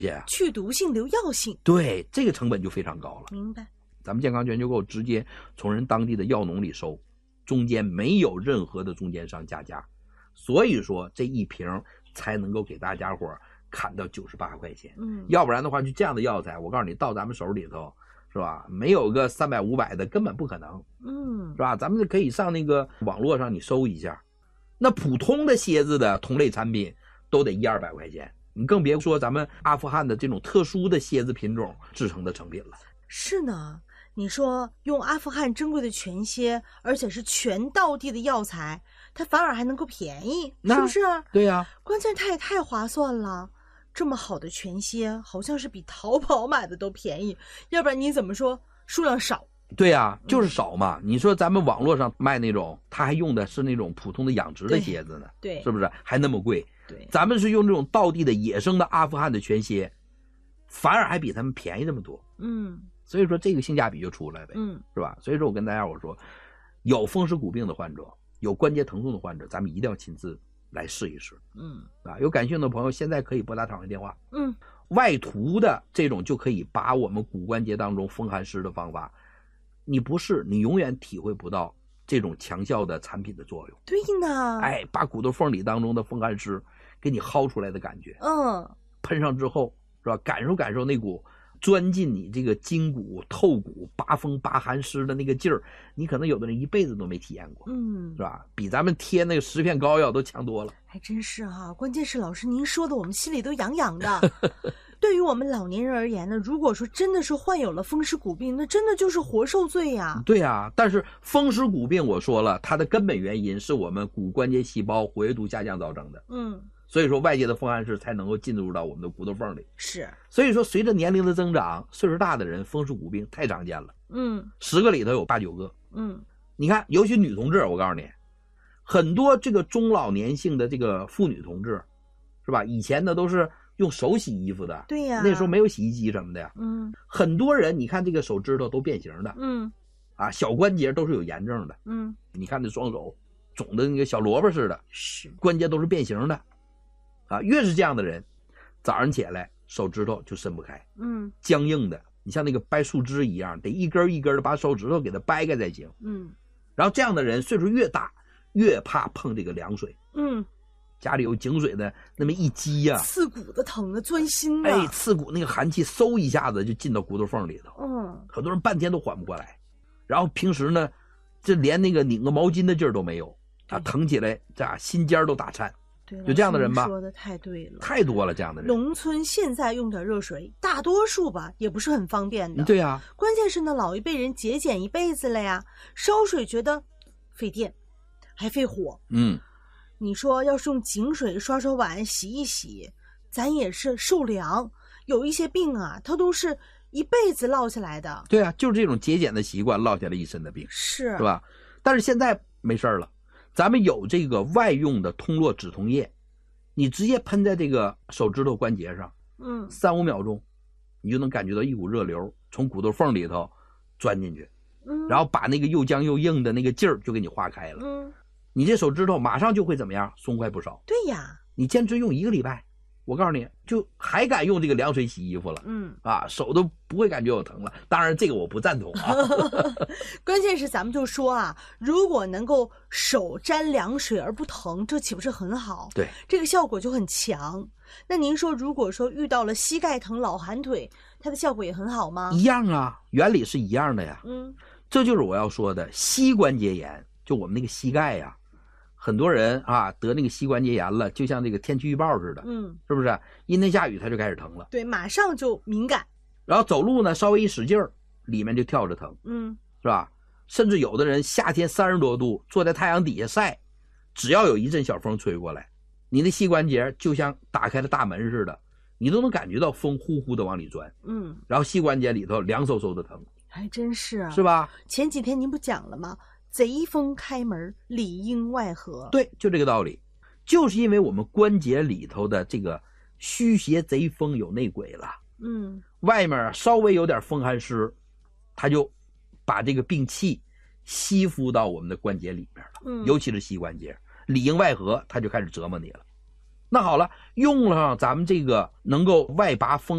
去毒性留药性。 对，这个成本就非常高了。 明白。 咱们健康全球购直接从人当地的药农里收，中间没有任何的中间商加价，所以说这一瓶才能够给大家伙砍到98块钱。要不然的话，就这样的药材，我告诉你，到咱们手里头，是吧？没有个300、500的，根本不可能。是吧？咱们就可以上那个网络上你搜一下，那普通的蝎子的同类产品都得100、200块钱，你更别说咱们阿富汗的这种特殊的蝎子品种制成的成品了。 是呢。你说用阿富汗珍贵的全蝎，而且是全道地的药材，它反而还能够便宜，是不是？ 对呀， 关键它也太划算了。这么好的全蝎，好像是比淘宝买的都便宜，要不然你怎么说数量少？ 对呀，就是少嘛。你说咱们网络上卖那种，他还用的是那种普通的养殖的蝎子呢， 对， 是不是还那么贵？ 对， 咱们是用这种道地的野生的阿富汗的全蝎，反而还比他们便宜这么多。所以说这个性价比就出来呗，是吧？所以说我跟大家我说，有风湿骨病的患者，有关节疼痛的患者，咱们一定要亲自来试一试。有感兴趣的朋友，现在可以拨打场外电话。外涂的这种就可以把我们骨关节当中风寒湿的方法，你不试，你永远体会不到这种强效的产品的作用。 对呢， 把骨头缝里当中的风寒湿给你薅出来的感觉。喷上之后，是吧？感受那股钻进你这个筋骨透骨拔风拔寒湿的那个劲儿，你可能有的人一辈子都没体验过，是吧？比咱们贴那个10片膏药都强多了。 还真是哈，关键是老师您说的我们心里都痒痒的。对于我们老年人而言呢，如果说真的是患有了风湿骨病，那真的就是活受罪呀。 对呀，但是风湿骨病我说了，它的根本原因是我们骨关节细胞活跃度下降造成的。所以说外界的风寒湿才能够进入到我们的骨头缝里。 是， 所以说随着年龄的增长，岁数大的人风湿骨病太常见了。10个里头有8、9个。你看，尤其女同志，我告诉你，很多这个中老年性的这个妇女同志，是吧？以前呢都是用手洗衣服的， 对呀， 那时候没有洗衣机什么的呀。很多人你看这个手指头都变形的，小关节都是有炎症的，你看这双手肿的那个小萝卜似的， 是关节都是变形的。越是这样的人，早上起来手指头就伸不开，僵硬的，你像那个掰树枝一样，得一根一根的把手指头给它掰开才行。然后这样的人岁数越大，越怕碰这个凉水。家里有井水的那么一激呀， 刺骨的疼啊，钻心啊！ 刺骨那个寒气嗖一下子就进到骨头缝里头。很多人半天都缓不过来。然后平时呢，这连那个拧个毛巾的劲儿都没有，疼起来这心尖都打颤。就这样的人吧， 说的太对了， 太多了这样的人。 农村现在用点热水，大多数吧也不是很方便的。 对呀， 关键是呢，老一辈人节俭一辈子了呀，烧水觉得费电，还费火。你说要是用井水刷刷碗、洗一洗，咱也是受凉。有一些病啊，它都是一辈子落下来的。 对啊，就是这种节俭的习惯落下了一身的病，是吧？但是现在没事了。咱们有这个外用的通络止痛液，你直接喷在这个手指头关节上，3、5秒钟，你就能感觉到一股热流从骨头缝里头钻进去，然后把那个又僵又硬的那个劲儿就给你化开了。你这手指头马上就会怎么样？松快不少。 对呀， 你坚持用1个礼拜，我告诉你，就还敢用这个凉水洗衣服了。手都不会感觉有疼了。当然，这个我不赞同啊。 关键是咱们就说啊，如果能够手沾凉水而不疼，这岂不是很好？ 对， 这个效果就很强。那您说，如果说遇到了膝盖疼、老寒腿，它的效果也很好吗？ 一样啊，原理是一样的呀。这就是我要说的膝关节炎，就我们那个膝盖呀。很多人得那个膝关节炎了，就像这个天气预报似的，是不是？阴天下雨它就开始疼了， 对，马上就敏感。 然后走路呢，稍微一使劲儿，里面就跳着疼，是吧？甚至有的人夏天30多度，坐在太阳底下晒，只要有一阵小风吹过来，你的膝关节就像打开了大门似的，你都能感觉到风呼呼的往里钻，然后膝关节里头凉飕飕的疼， 还真是啊， 是吧？ 前几天您不讲了吗？贼风开门，里应外合。 对，就这个道理，就是因为我们关节里头的这个虚邪贼风有内鬼了，外面稍微有点风寒湿，它就把这个病气吸附到我们的关节里面了，尤其是膝关节，里应外合，它就开始折磨你了。那好了，用了咱们这个能够外拔风